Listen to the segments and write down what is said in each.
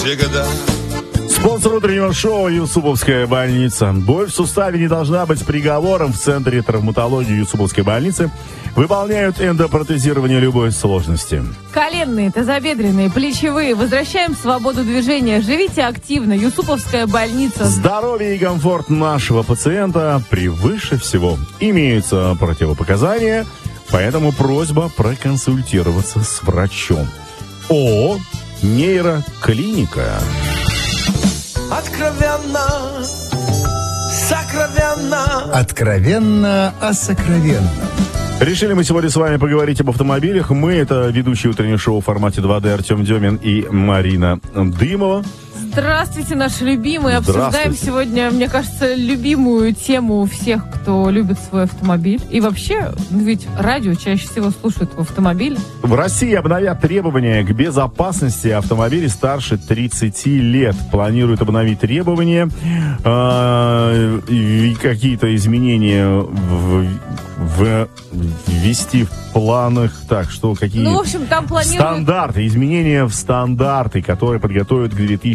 всегда. Спонсор утреннего шоу «Юсуповская больница». Боль в суставе не должна быть приговором. В Центре травматологии Юсуповской больницы выполняют эндопротезирование любой сложности. Коленные, тазобедренные, плечевые. Возвращаем свободу движения. Живите активно. Юсуповская больница. Здоровье и комфорт нашего пациента превыше всего. Имеются противопоказания, поэтому просьба проконсультироваться с врачом. ООО «Нейроклиника». Откровенно, сокровенно. Откровенно о сокровенном. Решили мы сегодня с вами поговорить об автомобилях. Мы — это ведущие утреннего шоу в формате 2D Артем Демин и Марина Дымова. Здравствуйте, наши любимые. Обсуждаем сегодня, мне кажется, любимую тему всех, кто любит свой автомобиль. И вообще, ведь радио чаще всего слушают в автомобиле. В России обновят требования к безопасности автомобилей старше 30 лет. Планируют обновить требования и какие-то изменения ввести в планах. Так, что какие... Ну, в общем, там планируют... Стандарты, изменения в стандарты, которые подготовят к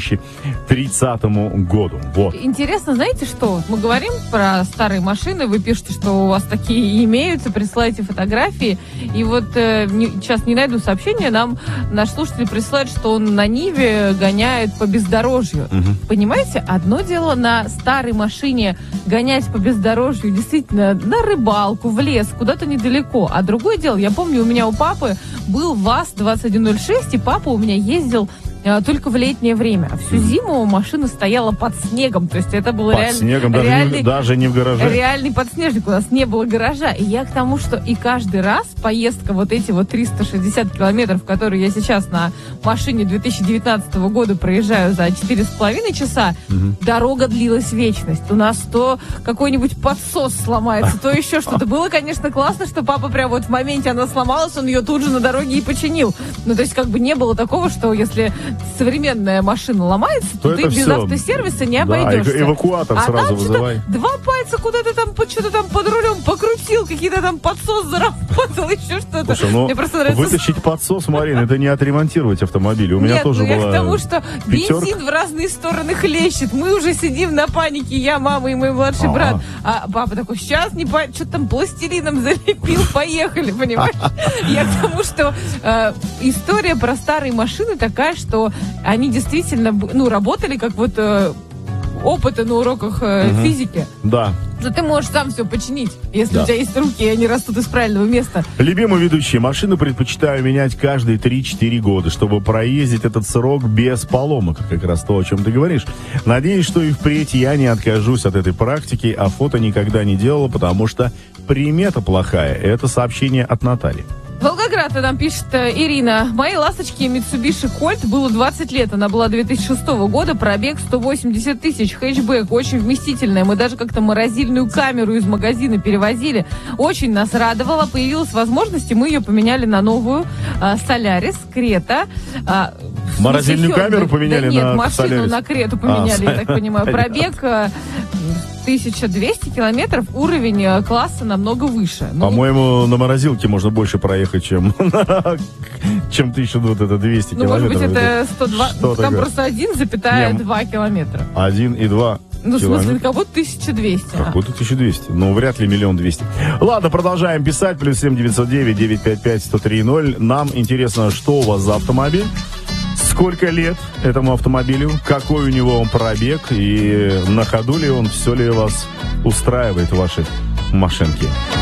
2030 году. Вот. Интересно, знаете что? Мы говорим про старые машины, вы пишете, что у вас такие имеются, присылайте фотографии. И вот сейчас не найду сообщение, нам наш слушатель присылает, что он на Ниве гоняет по бездорожью. Угу. Понимаете, одно дело на старой машине гонять по бездорожью, действительно, на рыбалку, в лес, куда-то недалеко. А другое дело, я помню, у меня у папы был ВАЗ-2106, и папа у меня ездил только в летнее время. Всю зиму машина стояла под снегом. То есть это было под снегом, даже не в гараже. Реальный подснежник. У нас не было гаража. И я к тому, что и каждый раз поездка вот эти вот 360 километров, которые я сейчас на машине 2019 года проезжаю за 4,5 часа, дорога длилась вечность. У нас то какой-нибудь подсос сломается, то еще что-то. Было, конечно, классно, что папа прям вот в моменте она сломалась, он ее тут же на дороге и починил. Ну, то есть как бы не было такого, что если современная машина ломается, то ты без автосервиса не обойдешься. Эвакуатор сразу вызывай. Два пальца куда-то там, что-то там под рулем покрутил, какие-то там подсос заработал, еще что-то. Слушай, ну, вытащить подсос, Марина, это не отремонтировать автомобиль. У меня тоже была... Нет, к тому, что бензин в разные стороны хлещет. Мы уже сидим на панике, я, мама и мой младший брат. А папа такой, сейчас не по... что-то там пластилином залепил, поехали, понимаешь? Я к тому, что история про старые машины такая, что они действительно, работали как вот опыты на уроках физики. Да. Что ты можешь сам все починить, если у тебя есть руки, и они растут из правильного места. Любимый ведущий, машину предпочитаю менять каждые 3-4 года, чтобы проездить этот срок без поломок. Как раз то, о чем ты говоришь. Надеюсь, что и впредь я не откажусь от этой практики, а фото никогда не делала, потому что примета плохая. Это сообщение от Натальи. Волгоград нам пишет Ирина. Моей ласточке Mitsubishi Colt было 20 лет. Она была 2006 года, пробег 180 тысяч, хэтчбэк, очень вместительная. Мы даже как-то морозильную камеру из магазина перевозили. Очень нас радовало. Появилась возможность, и мы ее поменяли на новую Солярис, Крета. Морозильную камеру поменяли нет, на машину Солярис. на Крету поменяли, я так понимаю. Пробег 1200 километров, уровень класса намного выше. По-моему, на морозилке можно больше проехать, чем 1200 километров. Может быть, это 102, там просто 1,2 километра. 1,2. Ну, в смысле, как будто 1200. Как будто 1200. Ну, вряд ли 1 200 000. Ладно, продолжаем писать. +7 909 955 1030. Нам интересно, что у вас за автомобиль? Сколько лет этому автомобилю? Какой у него пробег? И на ходу ли он? Все ли вас устраивает, ваши машинки?